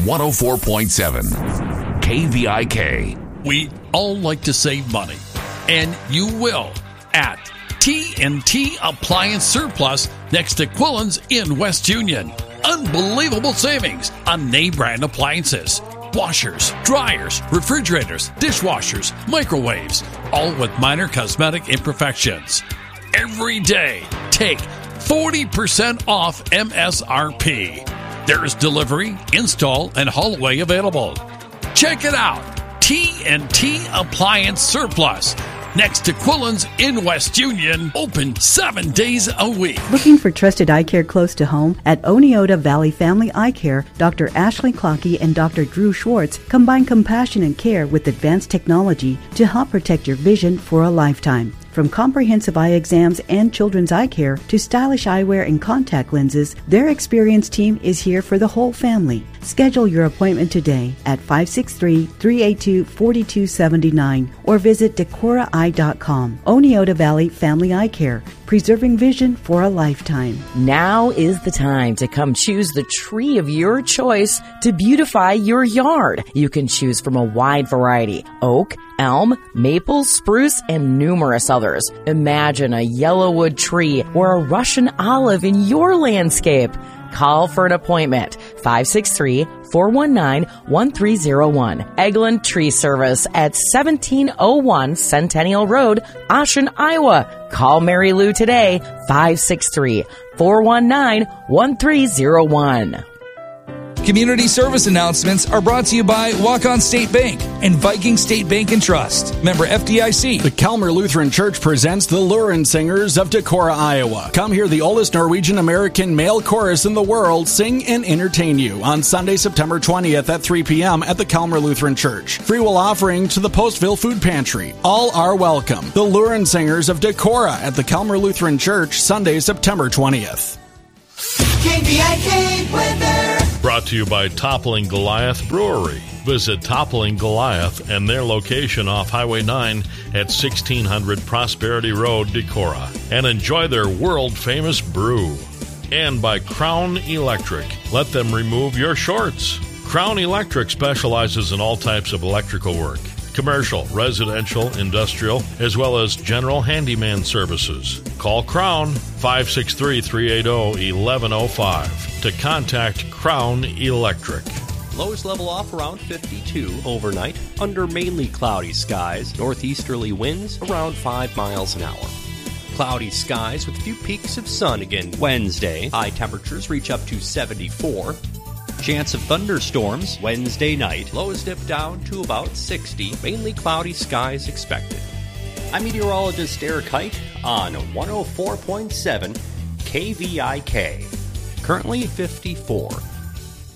104.7 KVIK. We all like to save money, and you will at T&T Appliance Surplus next to Quillen's in West Union. Unbelievable savings on name brand appliances. Washers, dryers, refrigerators, dishwashers, microwaves, all with minor cosmetic imperfections. Every day, take 40% off MSRP. There is delivery, install, and haul away available. Check it out. T&T Appliance Surplus. Next to Quillen's in West Union, open 7 days a week. Looking for trusted eye care close to home? At Oneota Valley Family Eye Care, Dr. Ashley Clockey and Dr. Drew Schwartz combine compassionate care with advanced technology to help protect your vision for a lifetime. From comprehensive eye exams and children's eye care to stylish eyewear and contact lenses, their experienced team is here for the whole family. Schedule your appointment today at 563-382-4279 or visit decoraeye.com. Oneota Valley Family Eye Care, preserving vision for a lifetime. Now is the time to come choose the tree of your choice to beautify your yard. You can choose from a wide variety: oak, elm, maple, spruce, and numerous others. Imagine a yellowwood tree or a Russian olive in your landscape. Call for an appointment, 563-419-1301. Eglin Tree Service at 1701 Centennial Road, Ocean, Iowa. Call Mary Lou today, 563-419-1301. Community service announcements are brought to you by Walk-On State Bank and Viking State Bank and Trust. Member FDIC. The Calmer Lutheran Church presents the Luren Singers of Decorah, Iowa. Come hear the oldest Norwegian-American male chorus in the world sing and entertain you on Sunday, September 20th at 3 p.m. at the Calmer Lutheran Church. Free will offering to the Postville Food Pantry. All are welcome. The Luren Singers of Decorah at the Calmer Lutheran Church, Sunday, September 20th. KVIK weather. Brought to you by Toppling Goliath Brewery. Visit Toppling Goliath and their location off Highway 9 at 1600 Prosperity Road, Decorah, and enjoy their world-famous brew. And by Crown Electric. Let them remove your shorts. Crown Electric specializes in all types of electrical work: commercial, residential, industrial, as well as general handyman services. Call Crown 563-380-1105 to contact Crown Electric. Lows level off around 52 overnight under mainly cloudy skies, northeasterly winds around 5 miles an hour. Cloudy skies with a few peaks of sun again Wednesday. High temperatures reach up to 74. Chance of thunderstorms Wednesday night. Lows dip down to about 60. Mainly cloudy skies expected. I'm meteorologist Eric Height on 104.7 KVIK. Currently 54.